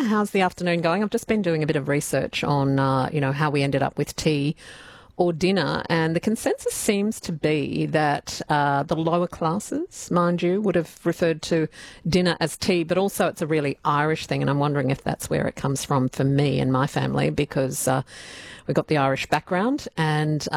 how's the afternoon going? I've just been doing a bit of research on, how we ended up with tea or dinner, and the consensus seems to be that the lower classes, mind you, would have referred to dinner as tea, but also it's a really Irish thing, and I'm wondering if that's where it comes from for me and my family, because we've got the Irish background, and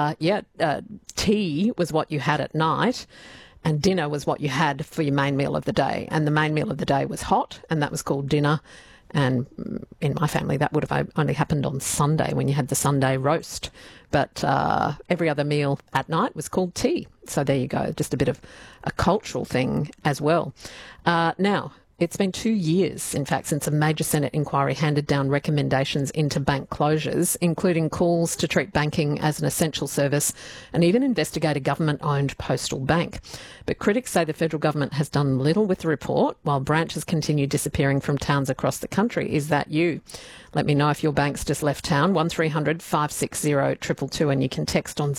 tea was what you had at night, and dinner was what you had for your main meal of the day, and the main meal of the day was hot, and that was called dinner. And in my family, that would have only happened on Sunday when you had the Sunday roast. But every other meal at night was called tea. So there you go, just a bit of a cultural thing as well. Now, it's been 2 years, in fact, since a major Senate inquiry handed down recommendations into bank closures, including calls to treat banking as an essential service and even investigate a government-owned postal bank. But critics say the federal government has done little with the report, while branches continue disappearing from towns across the country. Is that you? Let me know if your bank's just left town. 1300 560 222, and you can text on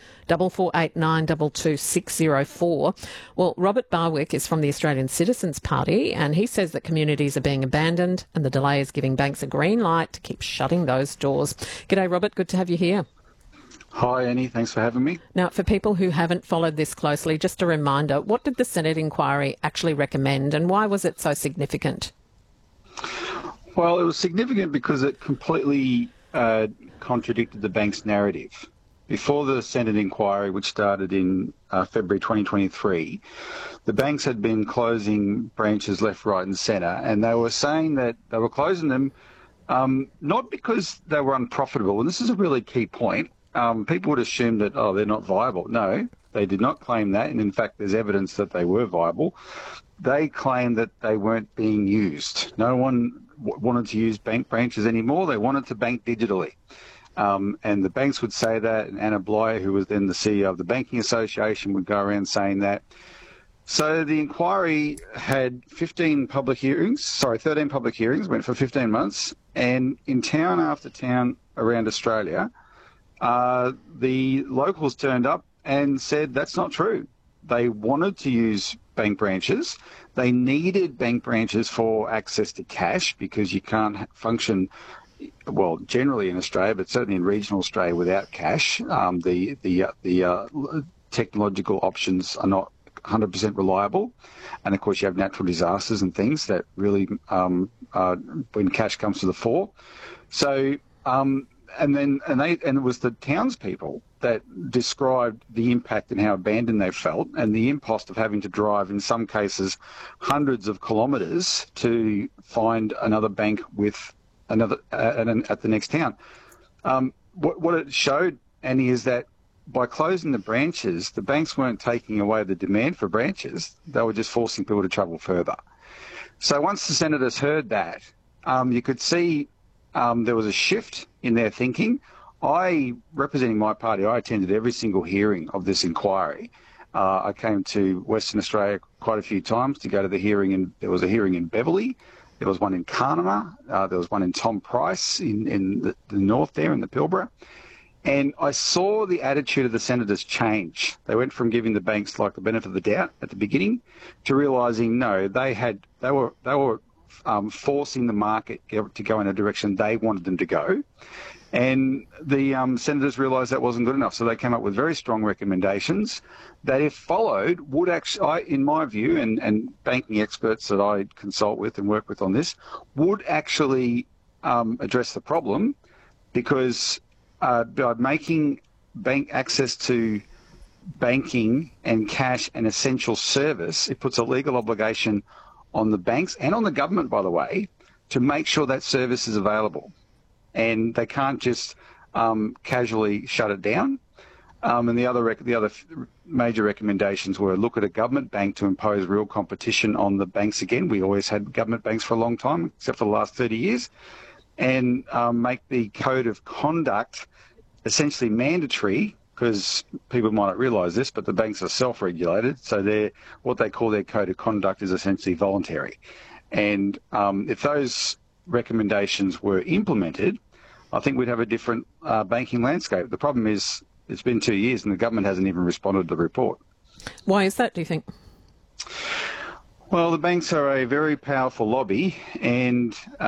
0448 604. Well, Robert Barwick is from the Australian Citizens Party, and he says that communities are being abandoned and the delay is giving banks a green light to keep shutting those doors. G'day, Robert. Good to have you here. Hi, Annie. Thanks for having me. Now, for people who haven't followed this closely, just a reminder, what did the Senate inquiry actually recommend, and why was it so significant? Well, it was significant because it completely contradicted the bank's narrative. Before the Senate inquiry, which started in February 2023, the banks had been closing branches left, right and centre, and they were saying that they were closing them not because they were unprofitable, and this is a really key point. People would assume that, they're not viable. No, they did not claim that, and in fact there's evidence that they were viable. They claimed that they weren't being used. No one wanted to use bank branches anymore. They wanted to bank digitally. And the banks would say that, and Anna Bligh, who was then the CEO of the Banking Association, would go around saying that. So the inquiry had 13 public hearings, went for 15 months, and in town after town around Australia, the locals turned up and said that's not true. They wanted to use bank branches. They needed bank branches for access to cash because you can't function, well, generally in Australia, but certainly in regional Australia without cash. The technological options are not 100% reliable. And of course you have natural disasters and things that really, when cash comes to the fore. So, and it was the townspeople that described the impact and how abandoned they felt, and the impost of having to drive, in some cases, hundreds of kilometres to find another bank with another at the next town. What it showed, Annie, is that by closing the branches, the banks weren't taking away the demand for branches; they were just forcing people to travel further. So once the senators heard that, you could see there was a shift in their thinking. Representing my party, I attended every single hearing of this inquiry. I came to Western Australia quite a few times to go to the hearing, and there was a hearing in Beverley, there was one in Carnama, there was one in Tom Price in the north there in the Pilbara. And I saw the attitude of the senators change. They went from giving the banks like the benefit of the doubt at the beginning to realising no, they were forcing the market to go in a direction they wanted them to go. And the senators realised that wasn't good enough, so they came up with very strong recommendations that, if followed, would actually, in my view, and banking experts that I consult with and work with on this, would actually address the problem, because by making bank access to banking and cash an essential service, it puts a legal obligation on the banks and on the government, by the way, to make sure that service is available. And they can't just casually shut it down. And the other major recommendations were look at a government bank to impose real competition on the banks again. We always had government banks for a long time, except for the last 30 years. And make the code of conduct essentially mandatory, because people might not realise this, but the banks are self-regulated. So what they call their code of conduct is essentially voluntary. And if those recommendations were implemented, I think we'd have a different banking landscape. The problem is it's been 2 years and the government hasn't even responded to the report. Why is that, do you think? Well, the banks are a very powerful lobby, and